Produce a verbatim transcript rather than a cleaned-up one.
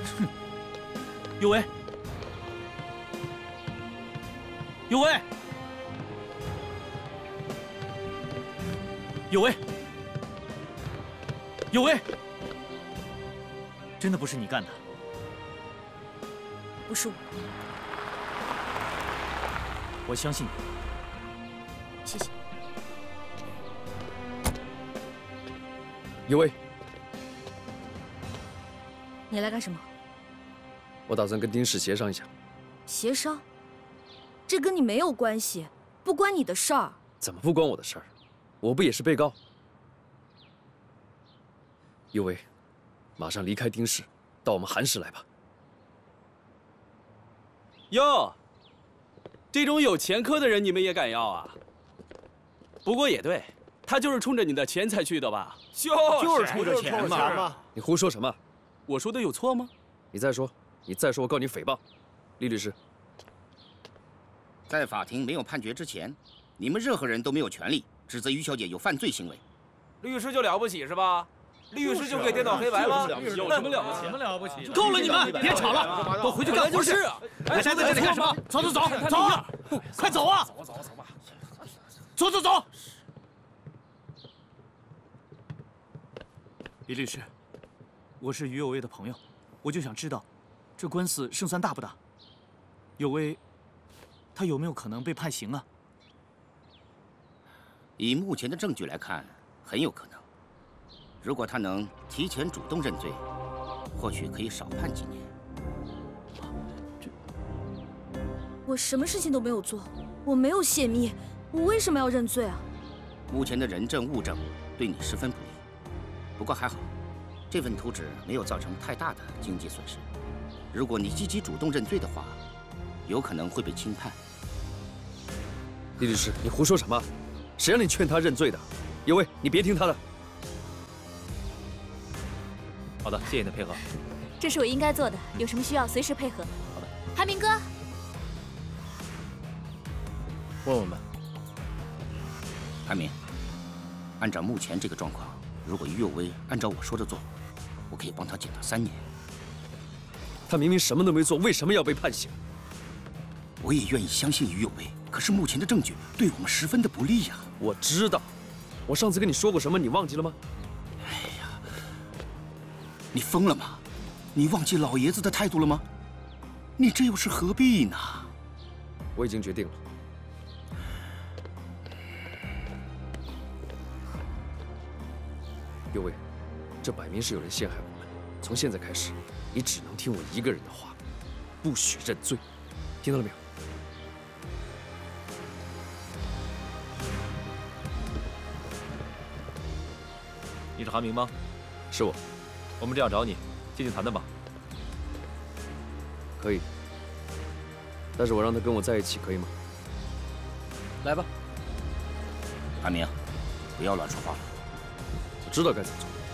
哼，有为，有为，有为，有为，真的不是你干的？ 不是我。 我相信你。 谢谢。 有为， 你来干什么？ 我打算跟丁氏协商一下。 协商？这跟你没有关系，不关你的事儿。 怎么不关我的事儿？我不也是被告？有为，马上离开丁氏，到我们韩氏来吧。 哟，这种有前科的人你们也敢要啊？不过也对，他就是冲着你的钱才去的吧？ 就就是冲着钱嘛！ 你胡说什么？ 我说的有错吗？ 你再说，你再说，我告你诽谤。李律师， 在法庭没有判决之前，你们任何人都没有权利指责于小姐有犯罪行为。 律师就了不起是吧？律师就可以颠倒黑白吗？ 有什么了不起？ 什么了不起？ 够了，你们别吵了，都回去干活去。还待在这里干什么？走走走走啊！快走啊！走走走吧，走走走。 李律师，我是于有为的朋友，我就想知道，这官司胜算大不大？有为，他有没有可能被判刑啊？ 以目前的证据来看，很有可能。如果他能提前主动认罪，或许可以少判几年。 我什么事情都没有做，我没有泄密，我为什么要认罪啊？ 目前的人证物证对你十分不利，不过还好，这份图纸没有造成太大的经济损失。如果你积极主动认罪的话，有可能会被轻判。 李律师，你胡说什么？谁让你劝他认罪的？有为，你别听他的。 好的，谢谢你的配合。 这是我应该做的，有什么需要随时配合。 好的， 韩明哥， 问问吧。 韩明，按照目前这个状况，如果于有为按照我说的做，我可以帮他减到三年。 他明明什么都没做，为什么要被判刑？ 我也愿意相信于有为，可是目前的证据对我们十分的不利呀。 我知道，我上次跟你说过什么，你忘记了吗？ 哎呀，你疯了吗？你忘记老爷子的态度了吗？你这又是何必呢？ 我已经决定了。有为，这摆明是有人陷害我们。从现在开始，你只能听我一个人的话，不许认罪，听到了没有？ 你是韩明吗？ 是我。 我们这样找你，进去谈谈吧。 可以，但是我让他跟我在一起，可以吗？ 来吧。 韩明，不要乱说话了。 我知道该怎么做。